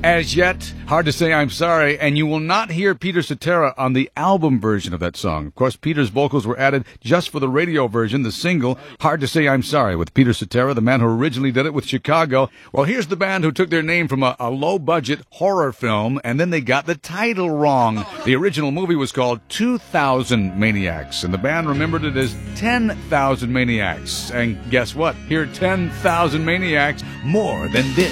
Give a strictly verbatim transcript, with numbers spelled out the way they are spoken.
As Yet, Hard to Say I'm Sorry, and you will not hear Peter Cetera on the album version of that song. Of course, Peter's vocals were added just for the radio version, the single, Hard to Say I'm Sorry, with Peter Cetera, the man who originally did it with Chicago. Well, here's the band who took their name from a, a low-budget horror film, and then they got the title wrong. The original movie was called two thousand Maniacs, and the band remembered it as ten thousand Maniacs. And guess what? Here, ten thousand Maniacs, more than this.